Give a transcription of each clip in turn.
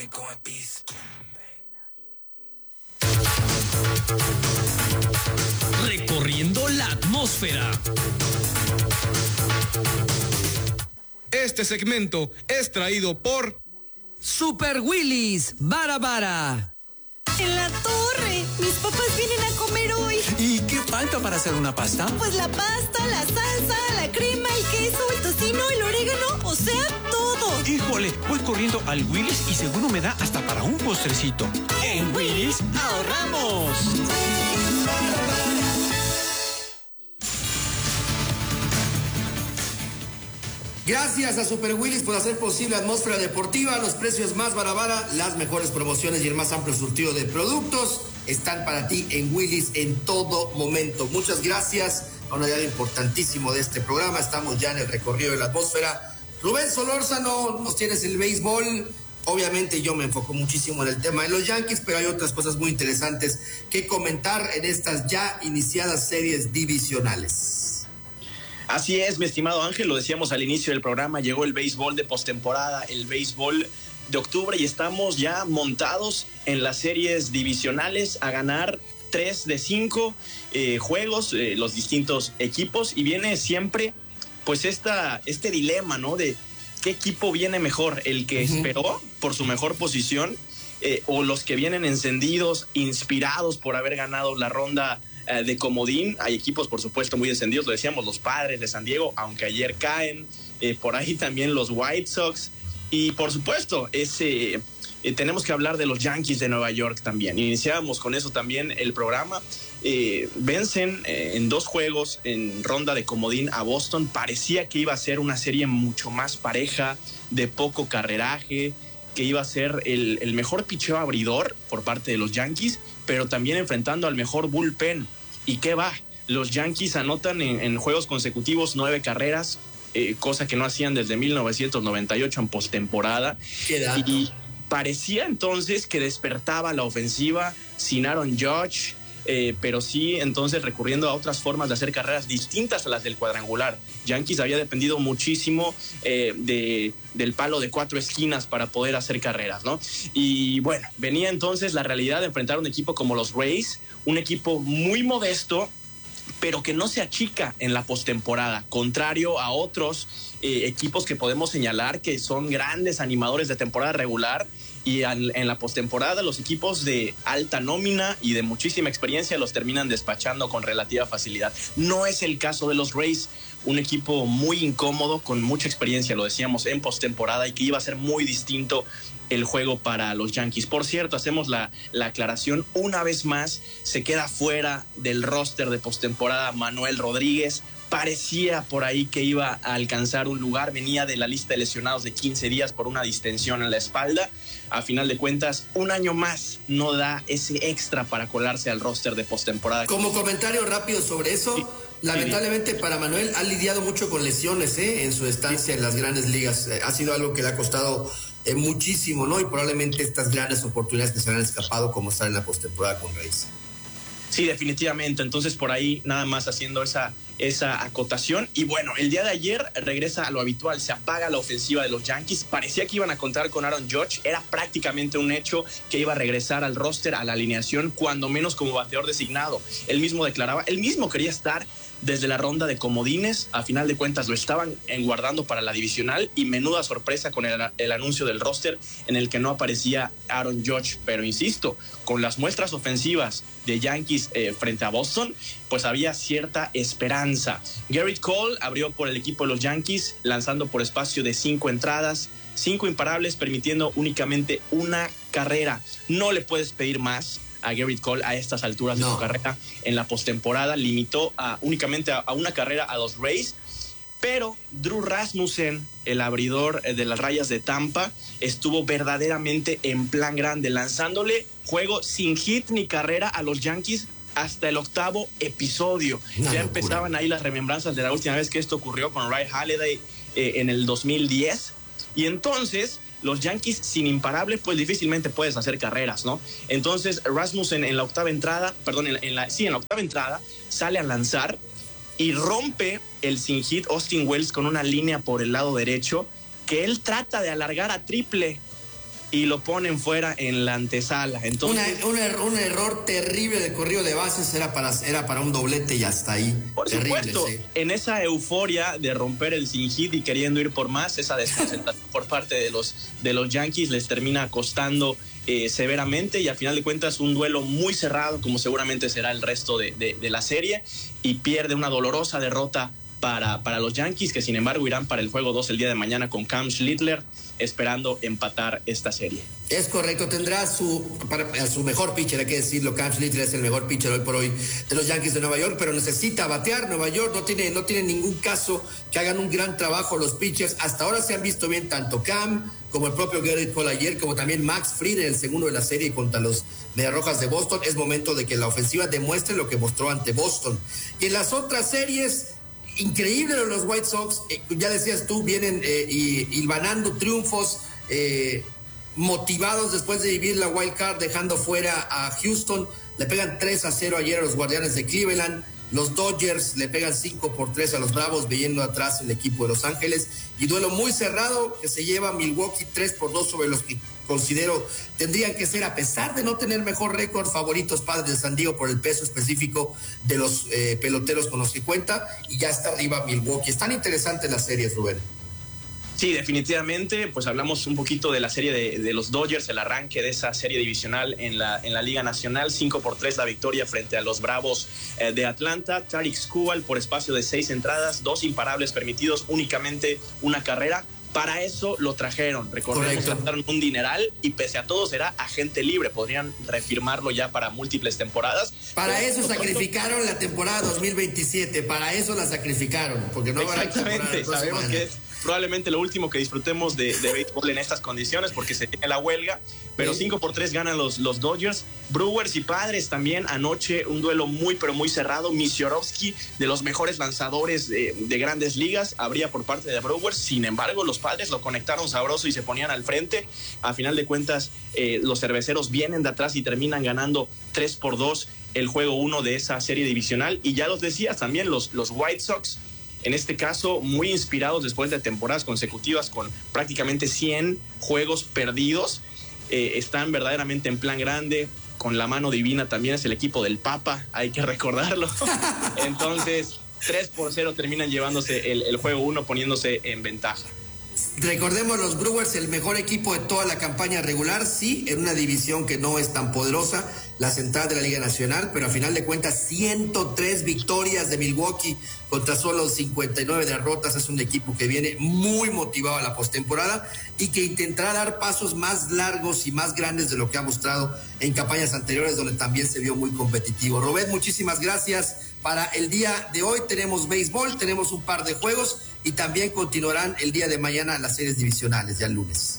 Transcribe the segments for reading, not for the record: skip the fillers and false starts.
Recorriendo la atmósfera. Este segmento es traído por Super Willy's Bara Bara. En la torre, mis papás vienen a comer hoy. ¿Y qué falta para hacer una pasta? Pues la pasta, la salsa, la crema, el queso, el tocino, el orégano, o sea, todo. Híjole, voy corriendo al Willy's y seguro me da hasta para un postrecito. En Willy's ahorramos. Gracias a Super Willy's por hacer posible Atmósfera Deportiva. Los precios más barabara, las mejores promociones y el más amplio surtido de productos están para ti en Willy's en todo momento. Muchas gracias a un aliado importantísimo de este programa. Estamos ya en el recorrido de la atmósfera. Rubén Solórzano, nos tienes el béisbol. Obviamente yo me enfoco muchísimo en el tema de los Yankees, pero hay otras cosas muy interesantes que comentar en estas ya iniciadas series divisionales. Así es, mi estimado Ángel, lo decíamos al inicio del programa, llegó el béisbol de postemporada, el béisbol de octubre y estamos ya montados en las series divisionales a ganar 3 de 5 juegos, los distintos equipos, y viene siempre pues este dilema, ¿no? De qué equipo viene mejor, el que esperó por su mejor posición o los que vienen encendidos, inspirados por haber ganado la ronda de comodín. Hay equipos, por supuesto, muy descendidos, lo decíamos, los Padres de San Diego, aunque ayer caen, por ahí también los White Sox, y por supuesto, tenemos que hablar de los Yankees de Nueva York también. Iniciábamos con eso también el programa. Vencen en 2 juegos en ronda de comodín a Boston. Parecía que iba a ser una serie mucho más pareja, de poco carreraje, que iba a ser el mejor picheo abridor por parte de los Yankees, pero también enfrentando al mejor bullpen. ¿Y qué va? Los Yankees anotan en juegos consecutivos 9 carreras, cosa que no hacían desde 1998 en postemporada. Y parecía entonces que despertaba la ofensiva sin Aaron Judge, pero sí entonces recurriendo a otras formas de hacer carreras distintas a las del cuadrangular. Yankees había dependido muchísimo del palo de 4 esquinas para poder hacer carreras, ¿no? Y bueno, venía entonces la realidad de enfrentar a un equipo como los Rays, un equipo muy modesto, pero que no se achica en la postemporada, contrario a otros equipos que podemos señalar que son grandes animadores de temporada regular, y en la postemporada los equipos de alta nómina y de muchísima experiencia los terminan despachando con relativa facilidad. No es el caso de los Rays, un equipo muy incómodo, con mucha experiencia, lo decíamos, en postemporada, y que iba a ser muy distinto el juego para los Yankees. Por cierto, hacemos la aclaración, una vez más se queda fuera del roster de postemporada Manuel Rodríguez. Parecía por ahí que iba a alcanzar un lugar, venía de la lista de lesionados de 15 días por una distensión en la espalda. A final de cuentas, un año más no da ese extra para colarse al roster de postemporada. Como comentario rápido sobre eso, sí, lamentablemente para Manuel ha lidiado mucho con lesiones en su estancia en las grandes ligas. Ha sido algo que le ha costado muchísimo, ¿no? Y probablemente estas grandes oportunidades que se han escapado, como estar en la postemporada con Rays. Sí, definitivamente. Entonces, por ahí nada más haciendo esa acotación. Y bueno, el día de ayer regresa a lo habitual, se apaga la ofensiva de los Yankees. Parecía que iban a contar con Aaron Judge, era prácticamente un hecho que iba a regresar al roster, a la alineación, cuando menos como bateador designado. Él mismo declaraba, él mismo quería estar desde la ronda de comodines. A final de cuentas lo estaban guardando para la divisional, y menuda sorpresa con el anuncio del roster en el que no aparecía Aaron Judge. Pero insisto, con las muestras ofensivas de Yankees frente a Boston, pues había cierta esperanza. Gerrit Cole abrió por el equipo de los Yankees, lanzando por espacio de 5 entradas, 5 imparables, permitiendo únicamente una carrera. No le puedes pedir más a Gerrit Cole a estas alturas de su carrera en la postemporada. Limitó únicamente a una carrera a los Rays, pero Drew Rasmussen, el abridor de las Rayas de Tampa, estuvo verdaderamente en plan grande, lanzándole juego sin hit ni carrera a los Yankees hasta el 8º episodio. Ya empezaban ahí las remembranzas de la última vez que esto ocurrió con Ryan Holiday en el 2010, y entonces los Yankees sin imparable, pues difícilmente puedes hacer carreras, ¿no? Entonces Rasmussen en la octava entrada sale a lanzar y rompe el sin hit Austin Wells con una línea por el lado derecho que él trata de alargar a triple, y lo ponen fuera en la antesala. Entonces, un error terrible del corrido de bases, era para un doblete y hasta ahí. Por terrible, supuesto, sí. En esa euforia de romper el sin hit y queriendo ir por más, esa desconcentración por parte de los Yankees les termina costando severamente, y al final de cuentas un duelo muy cerrado, como seguramente será el resto de la serie, y pierde una dolorosa derrota para los Yankees, que sin embargo irán para el juego 2 el día de mañana con Cam Schlittler, esperando empatar esta serie. Es correcto, tendrá a su mejor pitcher, hay que decirlo. Cam Schlittler es el mejor pitcher hoy por hoy de los Yankees de Nueva York, pero necesita batear. Nueva York no tiene ningún caso que hagan un gran trabajo los pitchers. Hasta ahora se han visto bien tanto Cam como el propio Gerrit Cole ayer, como también Max Fried en el segundo de la serie contra los Mediarrojas de Boston. Es momento de que la ofensiva demuestre lo que mostró ante Boston. Y en las otras series, increíble los White Sox, ya decías tú, vienen hilvanando triunfos, motivados después de vivir la wild card, dejando fuera a Houston. Le pegan 3-0 ayer a los Guardianes de Cleveland. Los Dodgers le pegan 5-3 a los Bravos, viendo atrás el equipo de Los Ángeles. Y duelo muy cerrado que se lleva Milwaukee 3-2 sobre los que considero tendrían que ser, a pesar de no tener mejor récord, favoritos Padres de San Diego por el peso específico de los peloteros con los que cuenta, y ya está arriba Milwaukee. Están interesantes las series, Rubén. Sí, definitivamente, pues hablamos un poquito de la serie de los Dodgers, el arranque de esa serie divisional en la Liga Nacional. 5-3 la victoria frente a los Bravos de Atlanta. Tarik Skubal por espacio de 6 entradas, 2 imparables permitidos, únicamente una carrera. Para eso lo trajeron, recordemos, gastaron un dineral, y pese a todo será agente libre, podrían refirmarlo ya para múltiples temporadas. Para eso sacrificaron la temporada 2027, para eso la sacrificaron, porque no van a exactamente, sabemos que es probablemente lo último que disfrutemos de béisbol en estas condiciones, porque se tiene la huelga, pero 5-3 ganan los Dodgers. Brewers y Padres también anoche, un duelo muy pero muy cerrado. Missiorovsky, de los mejores lanzadores de Grandes Ligas, habría por parte de Brewers. Sin embargo, los Padres lo conectaron sabroso y se ponían al frente. A final de cuentas, los cerveceros vienen de atrás y terminan ganando 3-2 el juego 1 de esa serie divisional. Y ya los decías también, los White Sox, en este caso muy inspirados después de temporadas consecutivas con prácticamente 100 juegos perdidos, están verdaderamente en plan grande. Con la mano divina también es el equipo del Papa, hay que recordarlo. Entonces 3-0 terminan llevándose el juego 1, poniéndose en ventaja. Recordemos, los Brewers, el mejor equipo de toda la campaña regular, sí, en una división que no es tan poderosa, la central de la Liga Nacional, pero a final de cuentas 103 victorias de Milwaukee contra solo 59 derrotas. Es un equipo que viene muy motivado a la postemporada y que intentará dar pasos más largos y más grandes de lo que ha mostrado en campañas anteriores, donde también se vio muy competitivo. Robert, muchísimas gracias. Para el día de hoy tenemos béisbol, tenemos un par de juegos y también continuarán el día de mañana las series divisionales, ya el lunes.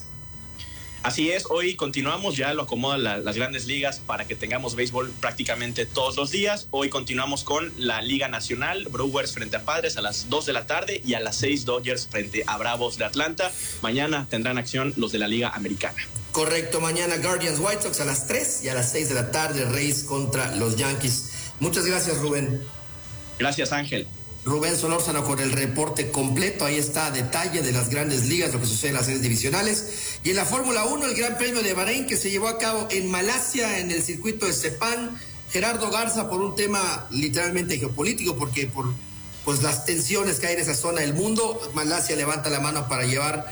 Así es, hoy continuamos, ya lo acomodan las Grandes Ligas para que tengamos béisbol prácticamente todos los días. Hoy continuamos con la Liga Nacional, Brewers frente a Padres a las 2 de la tarde y a las 6 Dodgers frente a Bravos de Atlanta. Mañana tendrán acción los de la Liga Americana. Correcto, mañana Guardians White Sox a las 3 y a las 6 de la tarde Rays contra los Yankees. Muchas gracias, Rubén. Gracias, Ángel. Rubén Solórzano con el reporte completo. Ahí está a detalle de las Grandes Ligas, lo que sucede en las series divisionales. Y en la Fórmula 1, el Gran Premio de Bahrein, que se llevó a cabo en Malasia, en el circuito de Sepang. Gerardo Garza, por un tema literalmente geopolítico, porque por pues las tensiones que hay en esa zona del mundo, Malasia levanta la mano para llevar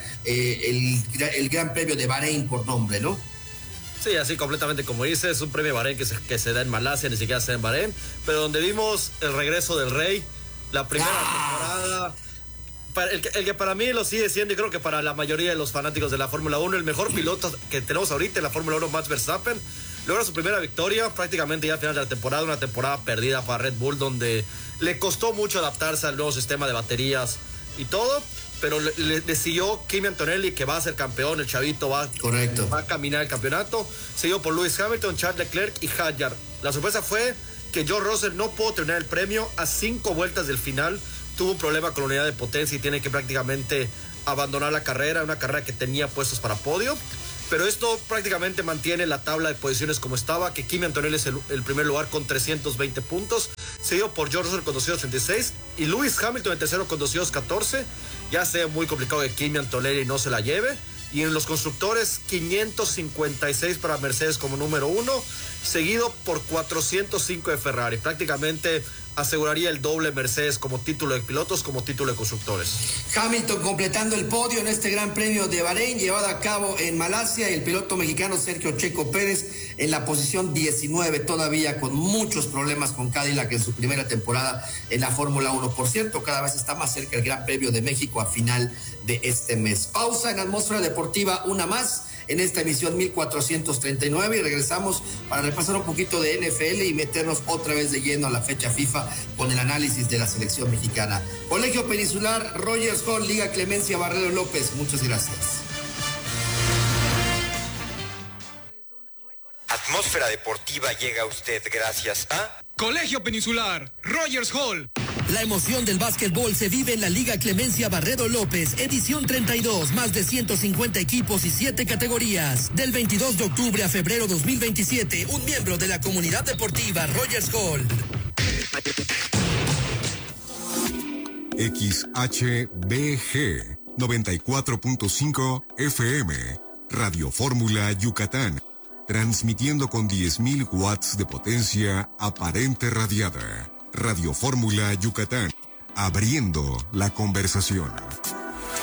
el Gran Premio de Bahrein por nombre, ¿no? Sí, así completamente como dices, es un premio Bahrein que se da en Malasia, ni siquiera se da en Bahrein, pero donde vimos el regreso del Rey, la primera temporada, el que para mí lo sigue siendo, y creo que para la mayoría de los fanáticos de la Fórmula 1, el mejor piloto que tenemos ahorita en la Fórmula 1, Max Verstappen, logra su primera victoria prácticamente ya al final de la temporada, una temporada perdida para Red Bull, donde le costó mucho adaptarse al nuevo sistema de baterías y todo, pero le siguió Kimi Antonelli, que va a ser campeón, el chavito va a caminar el campeonato, seguido por Lewis Hamilton, Charles Leclerc y Hadjar. La sorpresa fue que George Russell no pudo terminar el premio a 5 vueltas del final, tuvo un problema con la unidad de potencia y tiene que prácticamente abandonar la carrera, una carrera que tenía puestos para podio, pero esto prácticamente mantiene la tabla de posiciones como estaba, que Kimi Antonelli es el primer lugar con 320 puntos, seguido por George Russell con 236 y Lewis Hamilton en tercero con 214. Ya sea muy complicado que Kimi Antonelli no se la lleve, Y en los constructores, 556 para Mercedes como número 1, seguido por 405 de Ferrari. Prácticamente aseguraría el doble Mercedes como título de pilotos, como título de constructores. Hamilton completando el podio en este Gran Premio de Bahrein, llevado a cabo en Malasia, y el piloto mexicano Sergio Checo Pérez en la posición 19, todavía con muchos problemas con Cadillac en su primera temporada en la Fórmula 1. Por cierto, cada vez está más cerca el Gran Premio de México a final de este mes. Pausa en Atmósfera Deportiva, una más en esta emisión 1439, y regresamos para repasar un poquito de NFL y meternos otra vez de lleno a la fecha FIFA con el análisis de la selección mexicana. Colegio Peninsular, Rogers Hall, Liga Clemencia Barrero López, muchas gracias. Atmósfera Deportiva llega a usted gracias a Colegio Peninsular, Rogers Hall. La emoción del básquetbol se vive en la Liga Clemencia Barredo López, edición 32, más de 150 equipos y 7 categorías. Del 22 de octubre a febrero 2027, un miembro de la comunidad deportiva Rogers Hall. XHBG 94.5 FM, Radio Fórmula Yucatán, transmitiendo con 10.000 watts de potencia aparente radiada. Radio Fórmula Yucatán, abriendo la conversación.